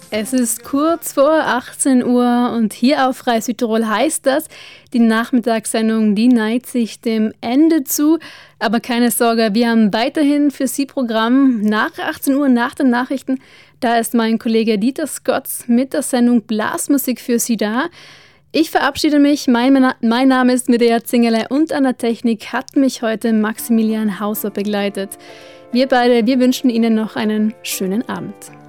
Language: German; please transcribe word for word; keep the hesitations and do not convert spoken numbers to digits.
Es ist kurz vor achtzehn Uhr und hier auf Freie Südtirol heißt das, die Nachmittagssendung, die neigt sich dem Ende zu. Aber keine Sorge, wir haben weiterhin für Sie Programm nach achtzehn Uhr, nach den Nachrichten. Da ist mein Kollege Dieter Scotts mit der Sendung Blasmusik für Sie da. Ich verabschiede mich, mein, mein Name ist Medea Zingerle und an der Technik hat mich heute Maximilian Hauser begleitet. Wir beide, wir wünschen Ihnen noch einen schönen Abend.